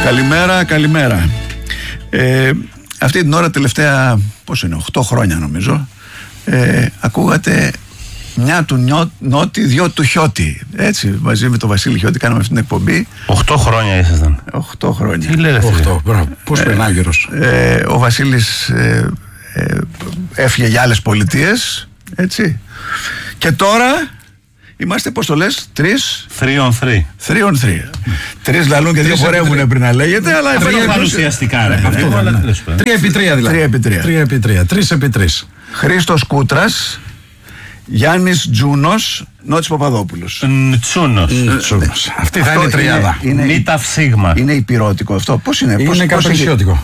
Καλημέρα. Αυτή την ώρα τελευταία, πόσο είναι, 8 χρόνια νομίζω, ακούγατε μια του Νότι, δυο του Χιώτη. Έτσι, μαζί με τον Βασίλη Χιώτη κάναμε αυτή την εκπομπή. 8 χρόνια ήσασταν. 8 χρόνια. Τι λέτε? 8, μπράβο. Πώς περνάει καιρός. Ο Βασίλης έφυγε για άλλες πολιτείες, έτσι. Και τώρα είμαστε, πώς το λες, 3 on 3. 3 on 3. 3 λαλούν και 2 χορεύουν πριν να λέγεται, αλλά παρουσιαστικά, ρε. 3x3 δηλαδή. 3x3. 3x3. Χρήστος Κούτρας, Γιάννης Τζούνος, Νότης Παπαδόπουλος. Τσούνος. Αυτή θα είναι η τριάδα. Νίτα Σίγμα. Είναι υπηρώτικο αυτό. Πώς είναι? Είναι καπελσιώτικο.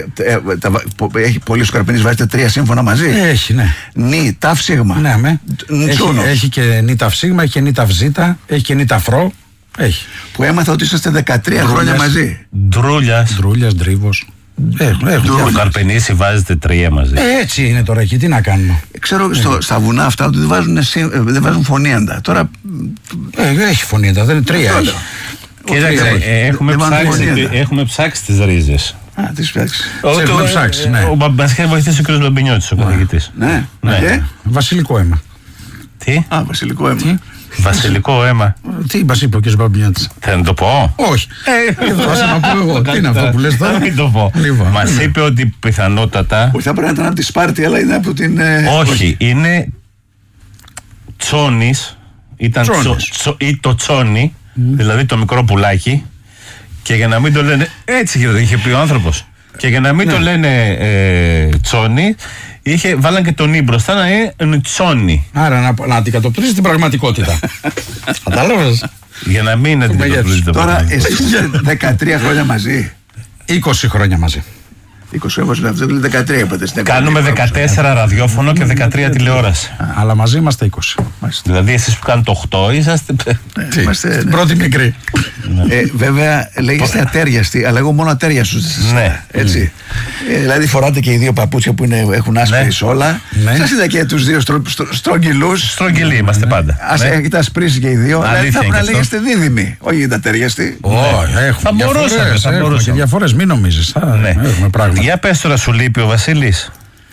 Έχει πολύ ο Καρπενής, βάζετε 3 σύμφωνα μαζί. Έχει, ναι. Νι, ταφ, σίγμα. Ναι, με. Έχει και νι, ταφ, σίγμα, έχει και νι, ταφ, ζήτα, έχει και νι, ταφ, ρο. Έχει. Που έμαθα ότι είσαστε 13 χρόνια μαζί. Ντρούλιας, Ντρίβος. Ο Καρπενήσι βάζετε 3 μαζί. Έτσι είναι τώρα εκεί, τι να κάνουμε. Ξέρω στα βουνά αυτά ότι δεν βάζουν φωνήεντα. Τώρα. Έχει φωνήεντα, δεν είναι 3. Κοίταξε, έχουμε ψάξει τις ρίζες. Τις ψάξει. Έχουμε ψάξει, ναι. Ο Μπαμπασχέ βοηθήσει ο κ. Λαμπινιώτης, ο καθηγητής. Ναι. Βασιλικό αίμα. Τι? Βασιλικό αίμα. Βασιλικό αίμα. Τι μας είπε ο κ. Μπαμπινιώτης? Θα να το πω? Όχι. Θα να πω εγώ. Τι είναι αυτό που λες τώρα? Μην το πω. Μας είπε ότι πιθανότατα. Όχι, θα πρέπει να ήταν από τη Σπάρτη, αλλά είναι από την. Όχι, είναι Τσόνης. Ήταν ή το Τσόνι, δηλαδή το μικρό πουλάκι. Και για να μην το λένε. Έτσι είχε πει ο άνθρωπος. Και για να μην το λένε Τσόνι, βάλαν και τον Ι μπροστά να είναι Τσόνι. Άρα να αντικατοπτρίζει την πραγματικότητα. Κατάλαβες? Για να μην αντικατοπτρίζει την πραγματικότητα. Τώρα εσείς είστε 13 χρόνια μαζί. 20 χρόνια μαζί. 20 χρόνια, αυτό είναι 13 είπατε. Κάνουμε 14 ραδιόφωνο και 13 τηλεόραση. Αλλά μαζί είμαστε 20. Δηλαδή εσείς που κάνετε 8 είσαστε. Είμαστε πρώτη μικρή. Βέβαια λέγεστε ατέριαστοι, αλλά εγώ μόνο ατέριαστους. Ναι. Έτσι. Δηλαδή φοράτε και οι δύο παπούτσια που έχουν άσπρη όλα. Σας είδα και τους δύο στρογγυλούς. Στρογγυλοί είμαστε πάντα. Έχετε ασπρίσει και οι δύο. Δηλαδή θα πρέπει να λέγεστε δίδυμοι, όχι ατέριαστοι. Θα μπορούσαμε. Και διαφορές, μην νομίζεις. Έχουμε πράγμα. Για πες τώρα, σου λείπει ο Βασίλης?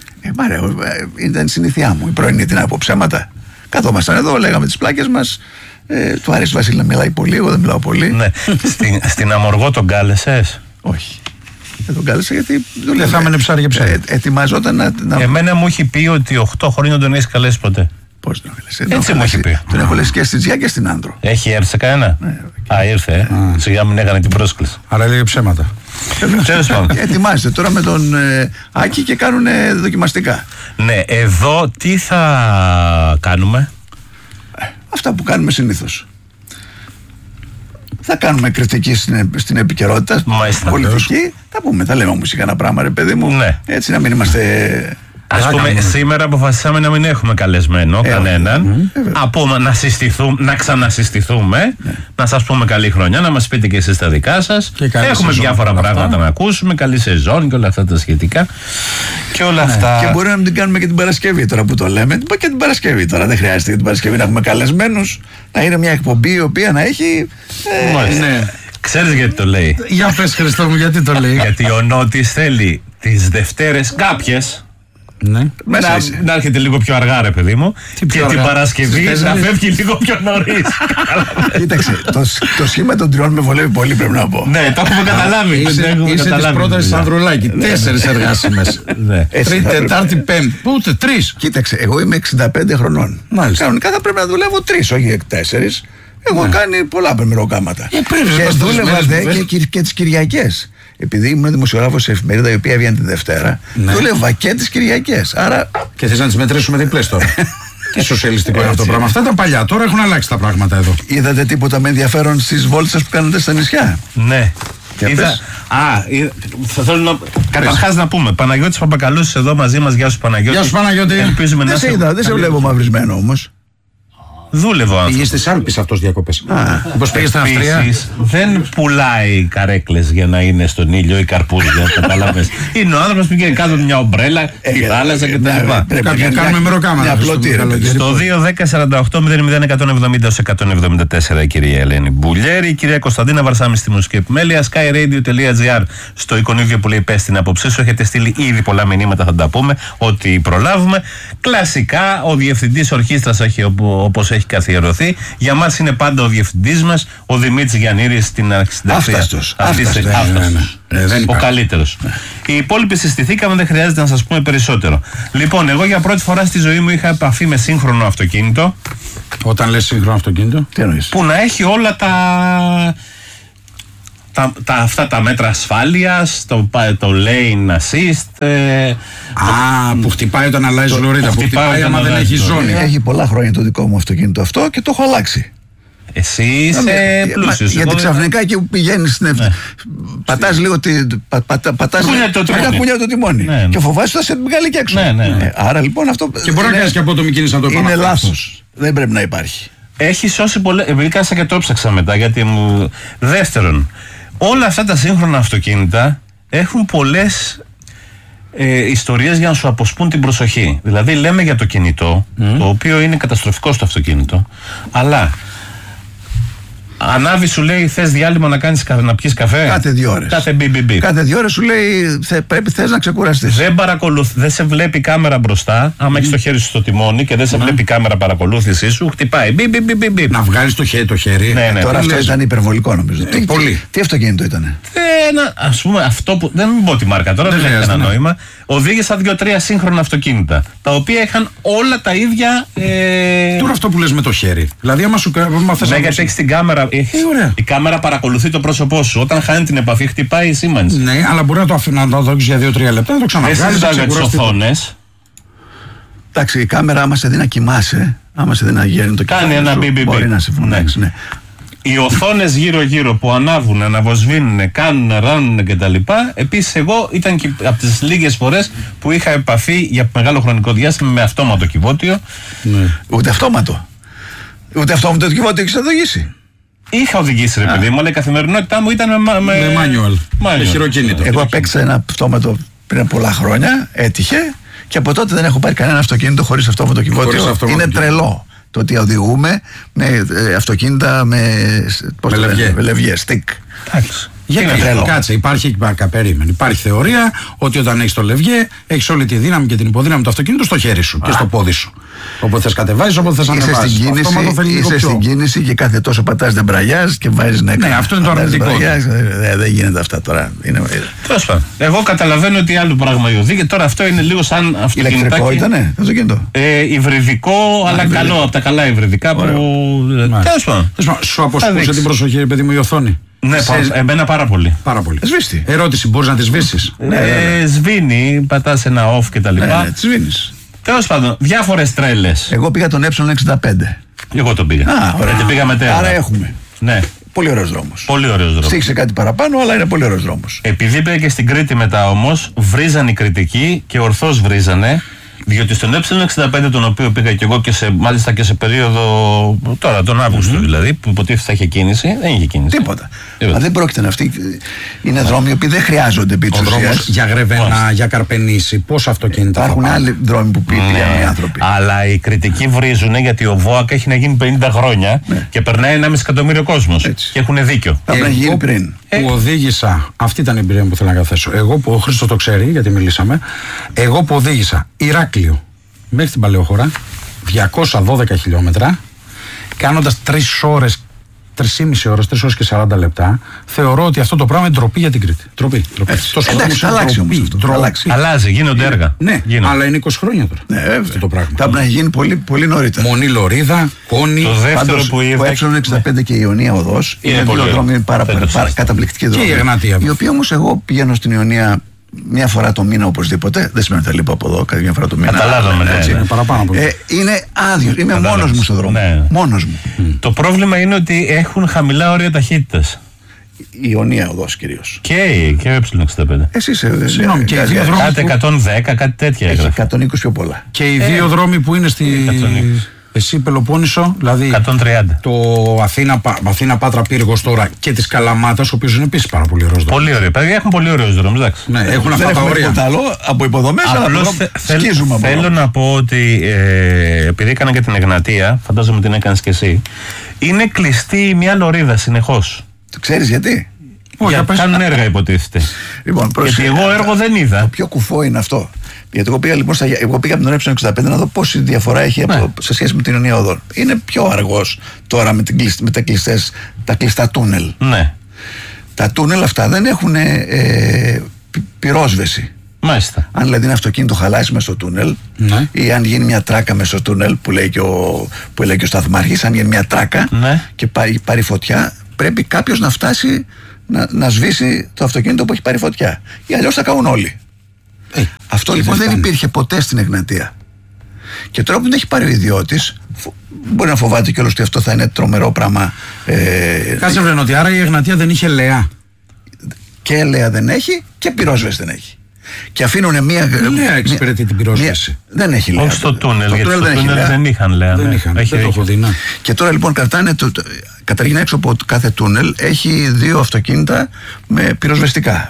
Ήταν συνήθειά μου η πρωινή, τι να πω, ψέματα. Καθόμασταν εδώ, λέγαμε τις πλάκες μας. Του αρέσει ο Βασίλη να μιλάει πολύ, εγώ δεν μιλάω πολύ. Ναι. Στην Αμοργό τον κάλεσες? Όχι. Δεν τον κάλεσα γιατί δεν θα έμενε ψάρι για ψάρι. Ετοιμαζόταν να. Εμένα μου έχει πει ότι 8 χρόνια τον έχεις καλέσει ποτέ. Πώς τον καλέσει? Έτσι μου έχει πει. Τον έχω λες και στη Τζιά και στην Άνδρο. Έχει έρθει σε κανένα? Ήρθε. Σιγά μην έκανε την πρόσκληση. Άρα λέει ψέματα. Τέλος πάντων. Ετοιμάζεται τώρα με τον Άκη και κάνουν δοκιμαστικά. Ναι, εδώ τι θα κάνουμε? Αυτά που κάνουμε συνήθως. Θα κάνουμε κριτική στην επικαιρότητα, πολιτική. Θα πούμε, θα λέμε όμως ένα πράγμα, ρε παιδί μου. Ναι. Έτσι να μην είμαστε. Ας πούμε, σήμερα αποφασίσαμε να μην έχουμε καλεσμένο κανέναν. Να ξανασυστηθούμε, να σας πούμε καλή χρονιά, να μας πείτε και εσείς τα δικά σας. Έχουμε διάφορα πράγματα να ακούσουμε, καλή σεζόν και όλα αυτά τα σχετικά. Και όλα αυτά. Και μπορεί να μην την κάνουμε και την Παρασκευή τώρα που το λέμε. Και την Παρασκευή τώρα. Δεν χρειάζεται και την Παρασκευή να έχουμε καλεσμένους. Να είναι μια εκπομπή η οποία να έχει. Ξέρεις γιατί το λέει? Για πες, Χριστό μου, γιατί το λέει? Γιατί ο Νότης θέλει τις Δευτέρες κάποιες. Ναι. Να έρχεται λίγο πιο αργά, ρε παιδί μου. Και την Παρασκευή να φεύγει λίγο πιο νωρίς. Κοίταξε, το σχήμα των τριών με βολεύει πολύ, πρέπει να πω. Ναι, το έχουμε καταλάβει. Είσαι της πρότασης Ανδρουλάκη. 4 εργάσιμες. Τρίτη, Τετάρτη, Πέμπτη. Ούτε 3. Κοίταξε, εγώ είμαι 65 χρονών. Κανονικά θα πρέπει να δουλεύω 3, όχι 4. Έχω κάνει πολλά μεροκάματα. Και δούλευα και τις Κυριακές. Επειδή ήμουν δημοσιογράφος σε εφημερίδα η οποία έβγαινε τη Δευτέρα, δούλευα και τις Κυριακές. Άρα. Και θες να τις μετρήσουμε διπλές τώρα? Τι σοσιαλιστικό είναι αυτό το πράγμα? Αυτά ήταν παλιά, τώρα έχουν αλλάξει τα πράγματα εδώ. Είδατε τίποτα με ενδιαφέρον στις βόλτες που κάνετε στα νησιά? Ναι. Θέλω καταρχάς να πούμε, Παναγιώτης Παπακαλούσης εδώ μαζί μας. Γεια σου, Παναγιώτη. Γεια σου, Παναγιώτη. Δεν σε βλέπω μαυρισμένο όμως. Δούλευε ο άνθρωπος. Πήγε στις Άλπεις αυτός διακοπές. Όπως πήγε στην Αυστρία. Δεν πουλάει καρέκλες για να είναι στον ήλιο ή καρπούζια. Κατάλαβες. Είναι ο άνθρωπος που πήγε κάτω μια ομπρέλα, τη θάλασσα κτλ. Κάποιοι κάνουμε μεροκάματα. Στο 2-10-48-001-170-174 η κυρία Ελένη Μπουλιέρη, η κυρία Κωνσταντίνα Βαρσάμι στη μουσική επιμέλεια, skyradio.gr στο εικονίδιο που λέει πες την άποψή σου. Έχετε στείλει ήδη πολλά μηνύματα, θα τα πούμε, ό,τι προλάβουμε. Κλασικά, ο διευθυντής ορχήστρας όπως έχει καθιερωθεί. Για μας είναι πάντα ο διευθυντής μας, ο Δημήτρης Γιαννήρης στην αρχισυνταξία. Άφταστος. Ο καλύτερος. Οι υπόλοιποι συστηθήκαμε, δεν χρειάζεται να σας πούμε περισσότερο. Λοιπόν, εγώ για πρώτη φορά στη ζωή μου είχα επαφή με σύγχρονο αυτοκίνητο. Όταν λες σύγχρονο αυτοκίνητο, τι εννοείς? Που να έχει όλα αυτά τα μέτρα ασφάλειας, το lane assist. Που χτυπάει όταν αλλάζει λωρίδα, που χτυπάει άμα δεν έχει ζώνη. Έχει πολλά χρόνια το δικό μου αυτοκίνητο αυτό και το έχω αλλάξει. Εσύ είσαι πλούσιος. Γιατί ξαφνικά εκεί που πηγαίνεις πατάς λίγο πατάς ένα κουνιά το τιμόνι. Και φοβάσαι ότι θα σε βγάλει και έξω. Άρα λοιπόν αυτό. Και μπορεί να κάνεις και από το κίνηση να το είναι λάθος. Δεν πρέπει να υπάρχει. Έχει σώσει πολλές. Επειδή κάσα και το ψάξα μετά, γιατί μου. Δεύτερον, όλα αυτά τα σύγχρονα αυτοκίνητα έχουν πολλές ιστορίες για να σου αποσπούν την προσοχή. Δηλαδή, λέμε για το κινητό, το οποίο είναι καταστροφικό στο αυτοκίνητο, αλλά ανάβει, σου λέει, θες διάλειμμα να πιεις καφέ. Κάθε 2 ώρες. Κάθε BBB. Κάθε 2 ώρες σου λέει θες να ξεκουραστείς. Δεν σε βλέπει κάμερα μπροστά. Άμα έχεις το χέρι σου στο τιμόνι και δεν σε βλέπει κάμερα παρακολούθησή σου, χτυπάει. Να βγάλεις το χέρι. Ναι, τώρα αυτό ήταν υπερβολικό νομίζω. Τι αυτοκίνητο ήταν? Ας πούμε, αυτό που. Δεν πω τη μάρκα τώρα, δεν έχει κανένα νόημα. Οδήγησα 2-3 σύγχρονα αυτοκίνητα, τα οποία είχαν όλα τα ίδια. Τώρα αυτό που λες με το χέρι. Δηλαδή, άμα σου κάνει. Ναι, γιατί έχεις την κάμερα. Η κάμερα παρακολουθεί το πρόσωπό σου. Όταν χάνει την επαφή, χτυπάει η σήμανση. Ναι, αλλά μπορεί να το δώσει για 2-3 λεπτά, να το ξαναβγάλει. Δεν συζητάω για τις οθόνες. Εντάξει, η κάμερα, άμα σε δει να κοιμάσαι, άμα σε δει να γέρνει το κεφάλι. Κάνει ένα BBB. Μπορεί να σε φωνάξει, ναι. Οι οθόνες γύρω-γύρω που ανάβουν, αναβοσβήνουν, κάνουν, ράνουν κτλ. Επίσης, εγώ ήταν και από τις λίγες φορές που είχα επαφή για μεγάλο χρονικό διάστημα με αυτόματο κυβότιο. Ούτε αυτόματο. Ούτε αυτόματο κυβότιο έχεις οδηγήσει? Είχα οδηγήσει, ρε παιδί μου, αλλά η καθημερινότητά μου ήταν με manual. Με χειροκίνητο. Εγώ απέκτησα ένα αυτόματο πριν πολλά χρόνια, έτυχε, και από τότε δεν έχω πάρει κανένα αυτοκίνητο χωρίς αυτόματο κυβότιο. Είναι τρελό το ότι οδηγούμε με αυτοκίνητα με λευγέ, στικ. Γιατί κάτσε, υπάρχει θεωρία ότι όταν έχεις το λευγέ, έχεις όλη τη δύναμη και την υποδύναμη του αυτοκίνητου στο χέρι σου και στο πόδι σου. Όποτε θες κατεβάζεις, όποτε θες ανεβάζεις. Είσαι στην κίνηση και κάθε τόσο πατάς δεν μπραγιάς και βάζεις να ναι, αυτό είναι το αρνητικό. Δεν γίνεται αυτά τώρα. Τέλος πάντων. Εγώ καταλαβαίνω ότι άλλο πράγμα η οδήγηση. Τώρα αυτό είναι λίγο σαν αυτοκίνητο. Ηλεκτρικό ήτανε το αυτοκίνητο? Υβριδικό, αλλά καλό, από τα καλά υβριδικά που. Τέλος πάντων. Σου αποσπούσε την προσοχή, παιδί μου, η οθόνη? Ναι, εμένα πάρα πολύ. Σβήστη. Ερώτηση, μπορείς να τη σβήσεις? Σβήνει, πατάς ένα off κτλ. Ναι, τη σβήνεις. Τέλος πάντων, διάφορες τρέλες. Εγώ πήγα τον E65. Εγώ τον πήγα. Γιατί πήγαμε τέρα. Άρα έχουμε. Ναι. Πολύ ωραίος δρόμος. Πολύ ωραίος δρόμος. Στήχησε κάτι παραπάνω, αλλά είναι πολύ ωραίος δρόμος. Επειδή πήγα και στην Κρήτη μετά όμως, βρίζαν οι κριτικοί και ορθώς βρίζανε. Διότι στον E65, τον οποίο πήγα και εγώ και μάλιστα και σε περίοδο τώρα, τον Αύγουστο δηλαδή, που υποτίθεται θα είχε κίνηση, δεν είχε κίνηση. Τίποτα. Μα δεν πρόκειται να αυτή. Είναι δρόμοι που δεν χρειάζονται επί της ουσίας. Για Γρεβένα, για Καρπενήσι, πόσα αυτοκίνητα? Υπάρχουν άλλοι δρόμοι που πήγαν οι άνθρωποι. Αλλά οι κριτικοί βρίζουν γιατί ο ΒΟΑΚ έχει να γίνει 50 χρόνια και περνάει 1,5 εκατομμύριο κόσμος. Και έχουν δίκιο. Θα πρέπει να γίνει πριν. Που οδήγησα, αυτή ήταν η εμπειρία που θέλω να καθέσω. Εγώ που ο Χρήστος το ξέρει, γιατί μιλήσαμε, εγώ που οδήγησα Ηράκλειο μέχρι την Παλαιοχώρα, 212 χιλιόμετρα, κάνοντας 3 ώρες, 3,5 ώρες, 3 ώρες και 40 λεπτά, θεωρώ ότι αυτό το πράγμα είναι ντροπή για την Κρήτη. Ντροπή. Εντάξει, θα αλλάξει όμως αυτό. Αλλάζει, γίνονται έργα. Ναι, αλλά είναι 20 χρόνια τώρα. Ναι, βέβαια. Αυτό το πράγμα. Θα πρέπει να γίνει πολύ νωρίτερα. Μονή Λωρίδα, Κόνη. Το δεύτερο που είδα. Το E65 και η Ιωνία Οδός είναι δύο δρόμοι καταπληκτικοί δρόμοι. Και η Εγνατία. Οι οποίοι όμως εγώ πηγαίνω στην Ιωνία μια φορά το μήνα οπωσδήποτε. Δεν σημαίνει ότι θα λείπω από εδώ κάθε μια φορά το μήνα. Καταλάβαμε. Είναι άδειο. Είμαι μόνος μου στον δρόμο. Μόνος μου. Το πρόβλημα είναι ότι έχουν χαμηλά όρια ταχύτητας. Η Ιωνία Οδός κυρίως. Και ο E65. Εσείς συγγνώμη, και οι δύο δρόμοι. Κάτι 110, κάτι τέτοια. Έχει 120 πιο πολλά. Και οι δύο δρόμοι που είναι στη. Εσύ Πελοπόννησο, δηλαδή 130. το Αθήνα Πάτρα Πύργος τώρα και της Καλαμάτας, ο οποίος είναι επίσης πάρα πολύ ωραίος δρόμος. Πολύ ωραίο. Παιδιά έχουν πολύ ωραίους δρόμους, εντάξει. Ναι, έχουν αυτά τα όρια. άλλο από υποδομές, αλλά σκίζουμε. Θέλω να πω ότι επειδή έκανα και την Εγνατία, φαντάζομαι την έκανες και εσύ, είναι κλειστή μια λωρίδα συνεχώς. Το ξέρεις γιατί? Κάνουν έργα, υποτίθεται. Λοιπόν, γιατί εγώ έργο δεν είδα. Το πιο κουφό είναι αυτό. Γιατί εγώ πήγα λοιπόν από τον E65 να δω πόση διαφορά έχει σε σχέση με την Ιωνία Οδών. Είναι πιο αργός τώρα με τα κλειστά τούνελ. Ναι. Τα τούνελ αυτά δεν έχουν πυρόσβεση. Μάλιστα. Αν δηλαδή ένα αυτοκίνητο χαλάσει μέσα στο τούνελ, ναι, ή αν γίνει μια τράκα μέσα στο τούνελ που λέει και ο σταθμάρχης, αν γίνει μια τράκα, ναι, και πάρει φωτιά, πρέπει κάποιος να φτάσει να σβήσει το αυτοκίνητο που έχει πάρει φωτιά. Ή αλλιώς θα καούν όλοι. Αυτό λοιπόν δεν υπήρχε ποτέ στην Εγνατία. Και τώρα που την έχει πάρει ο ιδιώτης, μπορεί να φοβάται κιόλας ότι αυτό θα είναι τρομερό πράγμα. Κάτσε βρε ότι άρα η Εγνατία δεν είχε λεά. Και λεά δεν έχει και πυρόσβεση δεν έχει. Και αφήνουν μία. Λεά εξυπηρετεί την πυρόσβεση. Δεν έχει λεά. Όχι στο τούνελ, γιατί στο τούνελ δεν είχαν λεά. Δεν το έχω δει. Και τώρα λοιπόν κρατάνε. Καταρχήν έξω από κάθε τούνελ έχει 2 αυτοκίνητα με πυροσβεστικά.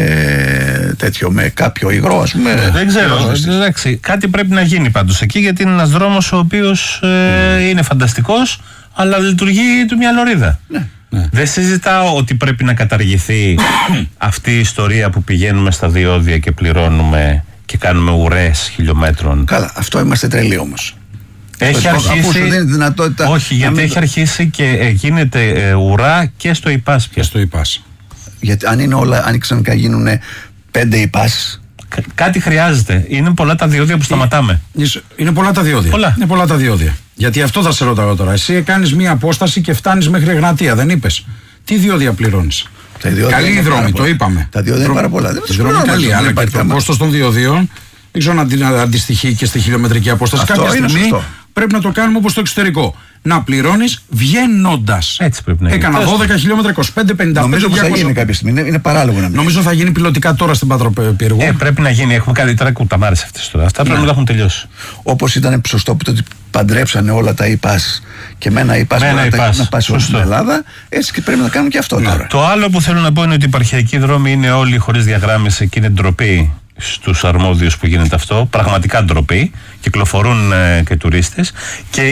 Με κάποιο υγρό, ας πούμε. Δεν ξέρω. Εντάξει, κάτι πρέπει να γίνει πάντως εκεί, γιατί είναι ένας δρόμος ο οποίος είναι φανταστικός, αλλά λειτουργεί του μια λωρίδα. Ναι. Δεν συζητάω ότι πρέπει να καταργηθεί αυτή η ιστορία που πηγαίνουμε στα διόδια και πληρώνουμε και κάνουμε ουρές χιλιόμετρων. Καλά, αυτό είμαστε τρελοί όμως. Έχει αρχίσει. Όχι, γιατί έχει αρχίσει και γίνεται ουρά και στο ΙΠΑΣ πια. Και στο ΙΠΑΣ. Γιατί αν είναι όλα, αν ξανά γίνουν 5 ΙΠΑΣ. Κάτι χρειάζεται. Είναι πολλά τα διόδια που σταματάμε. Είναι πολλά τα διόδια. Είναι πολλά τα διόδια. Γιατί αυτό θα σε ρωτάω τώρα. Εσύ κάνεις μία απόσταση και φτάνεις μέχρι Εγνατία, δεν είπες? Τι διόδια πληρώνεις? Καλή δρόμη, το είπαμε. Τα διόδια είναι πάρα πολλά. Δεν είναι καλή, αλλά και το κόστος των διοδίων δεν ξέρω αν αντιστοιχεί και στη χιλιομετρική απόσταση. Κάποια στιγμή πρέπει να το κάνουμε όπως στο εξωτερικό. Να πληρώνεις βγαίνοντας. Έτσι πρέπει να γίνει. Έκανα 12 χιλιόμετρα, 25-55. Νομίζω πως θα γίνει κάποια στιγμή. Είναι παράλογο να μην. Νομίζω θα γίνει πιλωτικά τώρα στην Πάτρα Πύργου. Πρέπει να γίνει. Έχουμε καλύτερα κουταμάρες αυτές τώρα. Αυτά πρέπει να τα έχουν τελειώσει. Όπως ήταν σωστό που το παντρέψανε όλα τα ΙΠΑΣ και με ένα ΙΠΑΣ να πάει σε όλη την Ελλάδα, έτσι και πρέπει να κάνουν και αυτό τώρα. Το άλλο που θέλω να πω είναι ότι οι επαρχιακοί δρόμοι είναι όλοι χωρίς διαγράμμιση και είναι ντροπή στους αρμόδιους που γίνεται αυτό. Πραγματικά ντροπή. Κυκλοφορούν και τουρίστες. Και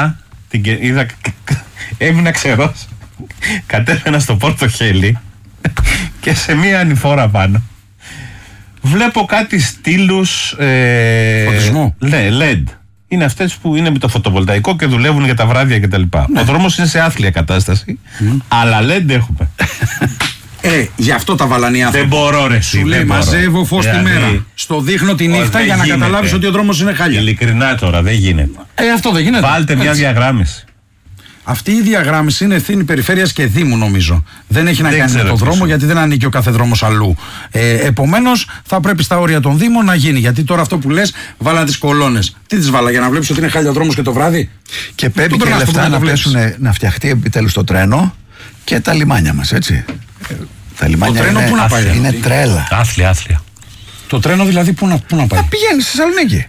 έμεινα ξερός. Κατέβαινα στο Πόρτο Χέλη και σε μία ανηφόρα πάνω βλέπω κάτι στήλους φωτισμού. Ναι, LED. Είναι αυτές που είναι με το φωτοβολταϊκό και δουλεύουν για τα βράδια κτλ. Ο δρόμος είναι σε άθλια κατάσταση, αλλά LED έχουμε. Γι' αυτό τα βάλανε οι άνθρωποι. Δεν μπορώ, ρε. Σου λέει μαζεύω φως τη μέρα. Στο δείχνω τη νύχτα για να καταλάβεις ότι ο δρόμος είναι χάλια. Ειλικρινά τώρα, δεν γίνεται. Αυτό δεν γίνεται. Βάλτε μια διαγράμμιση. Αυτή η διαγράμμιση είναι ευθύνη περιφέρειας και Δήμου, νομίζω. Δεν έχει να κάνει με τον δρόμο, γιατί δεν ανήκει ο κάθε δρόμος αλλού. Επομένως, θα πρέπει στα όρια των Δήμων να γίνει. Γιατί τώρα αυτό που λες, βάλα τις κολόνες. Τι τις βάλα, για να βλέπεις ότι είναι χάλια δρόμος και το βράδυ? Και πρέπει και λεφτά να φτιαχτεί επιτέλους το τρένο και τα λιμάνια μας, έτσι. Τα λιμάνια είναι τρέλα. Άθλια. Το τρένο δηλαδή πού να πάει? Να πηγαίνει στη Θεσσαλονίκη.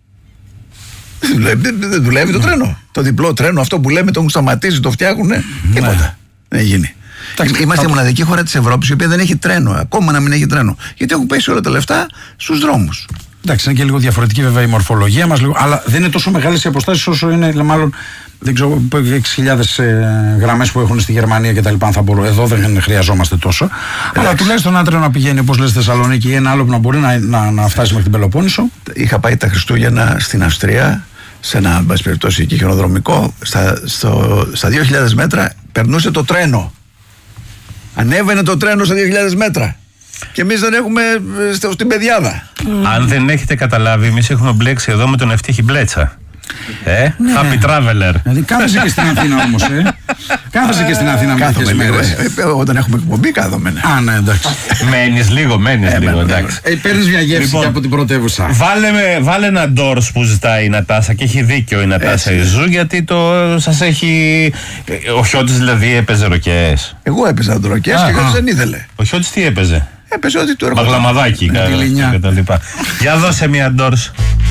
Δεν δουλεύει το τρένο. Το διπλό τρένο, αυτό που λέμε, τον σταματήσει, το φτιάχνουν. Τίποτα. Δεν γίνει. Είμαστε η μοναδική χώρα της Ευρώπης η οποία δεν έχει τρένο. Ακόμα να μην έχει τρένο. Γιατί έχουν πέσει όλα τα λεφτά στους δρόμους. Εντάξει, είναι και λίγο διαφορετική βέβαια η μορφολογία μας, αλλά δεν είναι τόσο μεγάλες οι αποστάσεις όσο είναι, μάλλον. Δεν ξέρω, 6.000 γραμμές που έχουν στη Γερμανία και τα λοιπά. Εδώ δεν χρειαζόμαστε τόσο. Αλλά τουλάχιστον ένα τρένο να πηγαίνει, όπως λες, στη Θεσσαλονίκη ή ένα άλλο που να μπορεί να φτάσει μέχρι την Πελοπόννησο. Είχα πάει τα Χριστούγεννα στην Αυστρία, σε ένα, εν πάση περιπτώσει, εκεί χιονοδρομικό. Στα 2.000 μέτρα περνούσε το τρένο. Ανέβαινε το τρένο στα 2.000 μέτρα. Και εμείς δεν έχουμε στην πεδιάδα. Αν δεν έχετε καταλάβει, εμείς έχουμε μπλέξει εδώ με τον Ευτύχη Μπλέτσα. Happy traveler. Δηλαδή κάθεσαι και στην Αθήνα όμως. Κάθεσαι και στην Αθήνα μερικές μέρες. Όταν έχουμε εκπομπή κάθομαι. Α, ναι, εντάξει. Μένεις λίγο, εντάξει. Παίρνεις μια γεύση και από την πρωτεύουσα. Βάλε ένα Doors που ζητάει η Νατάσα και έχει δίκιο η Νατάσα Ιζού, γιατί σας έχει. Ο Χιώτης δηλαδή έπαιζε ροκές. Εγώ έπαιζα ροκές και ο δεν ήθελε. Ο Χιώτης τι έπαιζε? Έπαιζε ότι του έρχονταν. Μπαγλαμαδάκι και τα λοιπά. Για δώσε μια Doors.